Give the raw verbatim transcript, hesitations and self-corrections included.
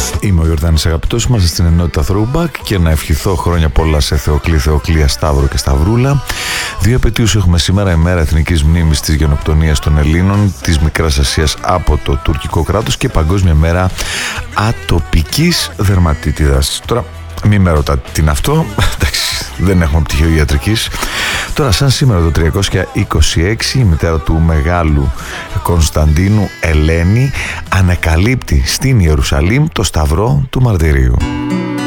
Είμαι ο Ιορδάνης Αγαπητός, είμαστε στην ενότητα Throwback και να ευχηθώ χρόνια πολλά σε Θεοκλή, Θεοκλία, Σταύρο και Σταυρούλα. Δύο επετείους έχουμε σήμερα, ημέρα εθνικής μνήμης της γενοκτονίας των Ελλήνων της Μικράς Ασίας από το τουρκικό κράτος και παγκόσμια μέρα ατοπικής δερματίτιδας. Τώρα μην με ρωτάτε τι είναι αυτό, εντάξει, δεν έχουμε πτυχίο ιατρικής. Τώρα, σαν σήμερα το τριακόσια είκοσι έξι, η μητέρα του μεγάλου Κωνσταντίνου, Ελένη, ανακαλύπτει στην Ιερουσαλήμ το Σταυρό του Μαρτυρίου.